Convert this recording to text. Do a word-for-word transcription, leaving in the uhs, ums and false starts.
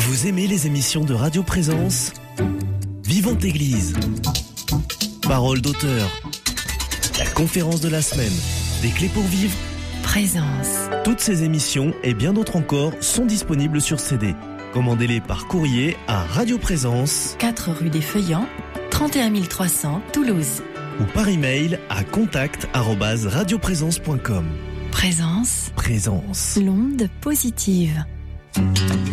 Vous aimez les émissions de Radio Présence ? Vivante Église, Parole d'auteur, la conférence de la semaine, des clés pour vivre, Présence. Toutes ces émissions et bien d'autres encore sont disponibles sur C D. Commandez-les par courrier à Radio Présence, quatre rue des Feuillants, trente et un mille trois cents, Toulouse. ou par email à contact arobase radioprésence point com. Présence. Présence. L'onde positive.